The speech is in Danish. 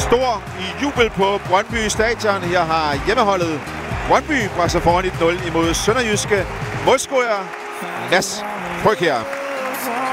stor jubel på Brøndby Stadion. Her har hjemmeholdet Brøndby bragt sig foran 1-0 imod Sønderjyske. Målscorer Mads Frøkjær.